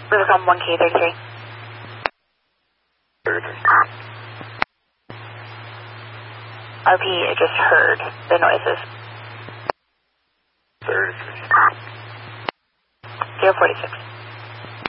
Rivercom 1K33. 33. RP, I just heard the noises. 33. 046.